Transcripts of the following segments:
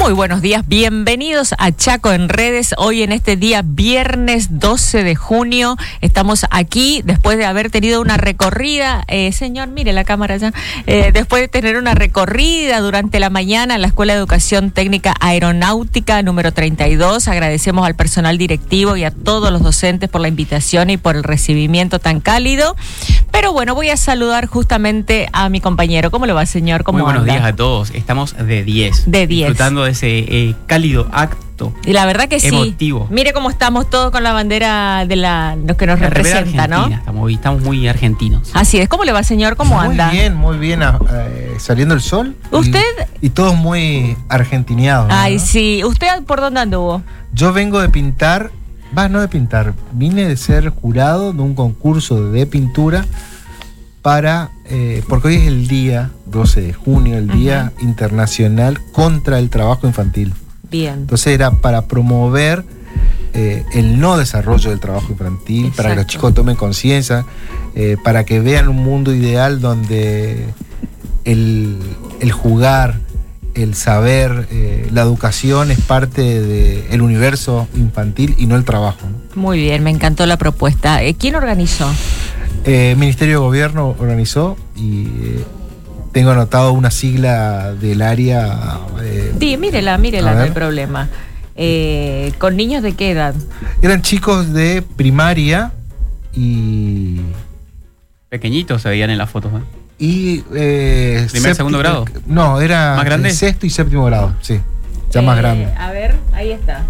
Muy buenos días, bienvenidos a Chaco en Redes. Hoy en este día viernes 12 de junio estamos aquí después de haber tenido una recorrida, señor, mire la cámara ya, después de tener una recorrida durante la mañana en la Escuela de Educación Técnica Aeronáutica número 32. Agradecemos al personal directivo y a todos los docentes por la invitación y por el recibimiento tan cálido. Pero bueno, voy a saludar justamente a mi compañero. ¿Cómo le va, señor? ¿Cómo anda? Muy buenos días a todos. Estamos de 10. De 10. Disfrutando de ese cálido acto. Y la verdad que emotivo. Sí. Mire cómo estamos todos con la bandera de los que nos representa, ¿no? Estamos muy argentinos. Así es. ¿Cómo le va, señor? ¿Cómo anda? Muy bien. Saliendo el sol. ¿Usted? Y todos muy argentineados, ¿no? Ay, sí. ¿Usted por dónde anduvo? Yo vengo de pintar. Vine de ser jurado de un concurso de pintura porque hoy es el día 12 de junio, el Día Internacional contra el Trabajo Infantil. Bien. Entonces era para promover el no desarrollo del trabajo infantil. Exacto. Para que los chicos tomen conciencia, para que vean un mundo ideal donde el jugar, el saber, la educación es parte del universo infantil y no el trabajo, ¿no? Muy bien, me encantó la propuesta. ¿Quién organizó? Ministerio de Gobierno organizó y tengo anotado una sigla del área. Sí, mírela, no hay problema. ¿Con niños de qué edad? Eran chicos de primaria y... Pequeñitos se veían en las fotos, ¿eh? Y ¿primer, segundo grado? No, era ¿más grande? Sexto y séptimo grado, sí. Ya más grande. A ver, ahí está.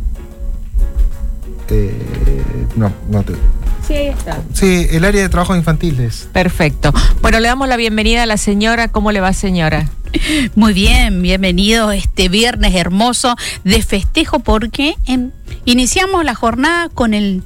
No te... Sí, ahí está. Sí, el área de trabajo infantiles. Perfecto. Bueno, le damos la bienvenida a la señora. ¿Cómo le va, señora? Muy bien, bienvenido este viernes hermoso de festejo porque iniciamos la jornada con el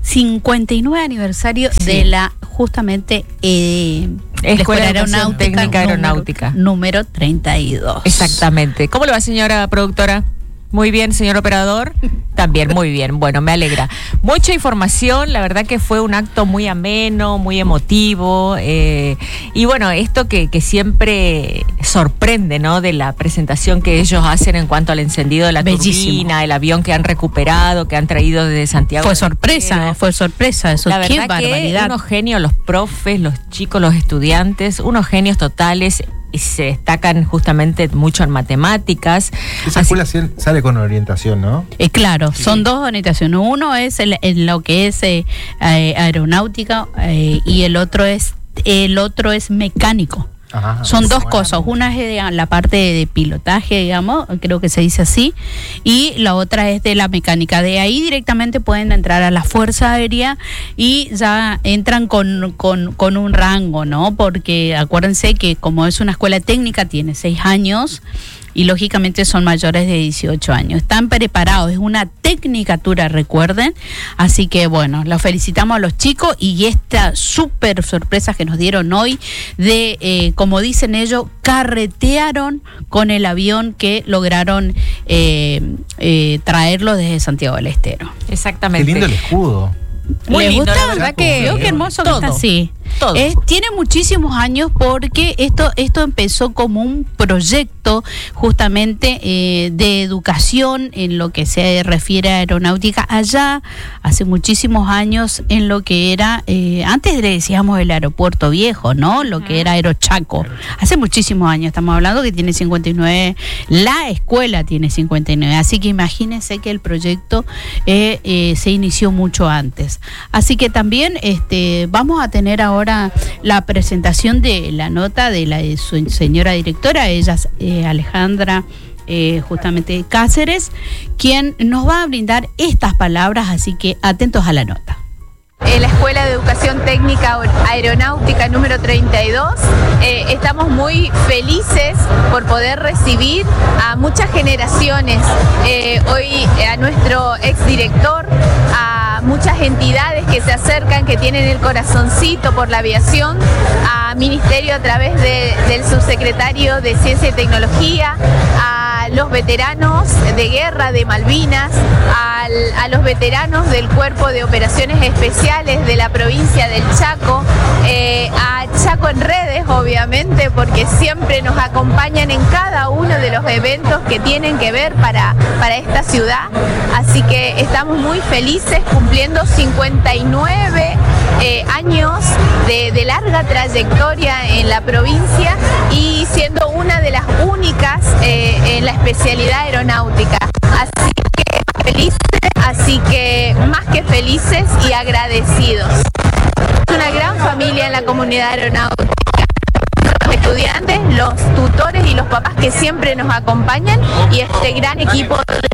59 aniversario de la justamente Escuela Aeronáutica Técnica Aeronáutica número 32. Exactamente. ¿Cómo le va, señora productora? Muy bien, señor operador. También, muy bien. Bueno, me alegra. Mucha información, la verdad que fue un acto muy ameno, muy emotivo. Y bueno, esto que siempre sorprende, ¿no? De la presentación que ellos hacen en cuanto al encendido de la turbina, el avión que han recuperado, que han traído desde Santiago. Fue sorpresa eso. La qué verdad barbaridad. Que unos genios, los profes, los chicos, los estudiantes, unos genios totales. Y se destacan justamente mucho en matemáticas. Esa escuela sale con orientación, ¿no? Claro, sí. Son dos orientaciones. Uno es en lo que es aeronáutica y el otro es mecánico. Ajá, son dos cosas, una es de la parte de pilotaje, digamos, creo que se dice así, y la otra es de la mecánica. De ahí directamente pueden entrar a la Fuerza Aérea y ya entran con un rango, ¿no? Porque acuérdense que como es una escuela técnica, tiene 6 años y lógicamente son mayores de 18 años. Están preparados, es una tecnicatura, recuerden. Así que bueno, los felicitamos a los chicos y esta súper sorpresa que nos dieron hoy de, como dicen ellos, carretearon con el avión que lograron traerlo desde Santiago del Estero. Exactamente. Qué lindo el escudo. Muy lindo, gusta? la verdad que qué hermoso todo. Que está así. Todo. Tiene muchísimos años porque esto empezó como un proyecto justamente de educación en lo que se refiere a aeronáutica allá hace muchísimos años en lo que era, antes le decíamos el aeropuerto viejo, ¿no? Lo que era Aerochaco. Hace muchísimos años, estamos hablando que tiene 59, la escuela tiene 59, así que imagínense que el proyecto se inició mucho antes. Así que también vamos a tener ahora la presentación de la nota de su señora directora, ella es Alejandra justamente Cáceres, quien nos va a brindar estas palabras, así que atentos a la nota. En la Escuela de Educación Técnica Aeronáutica número 32 estamos muy felices por poder recibir a muchas generaciones, hoy a nuestro exdirector, a muchas entidades que se acercan, que tienen el corazoncito por la aviación, a Ministerio a través del subsecretario de Ciencia y Tecnología, a los veteranos de guerra de Malvinas, a a los veteranos del Cuerpo de Operaciones Especiales de la provincia del Chaco, a Chaco en Redes, obviamente, porque siempre nos acompañan en cada uno de los eventos que tienen que ver para esta ciudad. Así que estamos muy felices cumpliendo 59 años de larga trayectoria en la provincia y siendo una de las únicas en la especialidad aeronáutica. Así que más que felices y agradecidos. Es una gran familia en la comunidad aeronáutica. Los estudiantes, los tutores y los papás que siempre nos acompañan y este gran equipo de